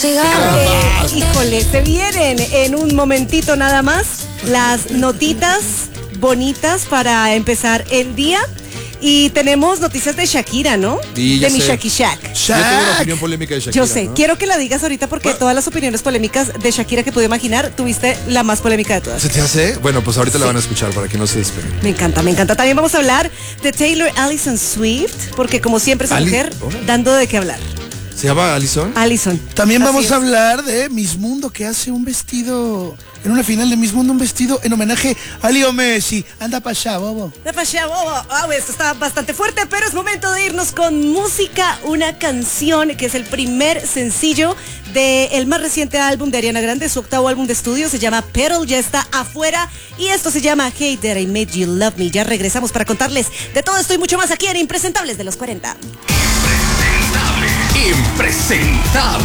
Híjole, se vienen en un momentito nada más las notitas bonitas para empezar el día. Y tenemos noticias de Shakira, ¿no? De mi Shaki Shack. Yo tengo una opinión polémica de Shakira. Yo sé, ¿no? Quiero que la digas ahorita porque todas las opiniones polémicas de Shakira que pude imaginar, tuviste la más polémica de todas. ¿Se te hace? Bueno, pues ahorita la van a escuchar para que no se despeguen. Me encanta, me encanta. También vamos a hablar de Taylor Allison Swift, porque como siempre es mujer dando de qué hablar. ¿Se llama Allison? Allison. También vamos a hablar de Miss Mundo, que hace un vestido, en una final de Miss Mundo, un vestido en homenaje a Leo Messi. Anda para allá, bobo. Anda para allá, bobo. Esto está bastante fuerte, pero es momento de irnos con música. Una canción que es el primer sencillo del más reciente álbum de Ariana Grande, su octavo álbum de estudio. Se llama Petal, ya está afuera. Y esto se llama Hey That I Made You Love Me. Ya regresamos para contarles de todo esto y mucho más aquí en Impresentables de los 40. Impresentable.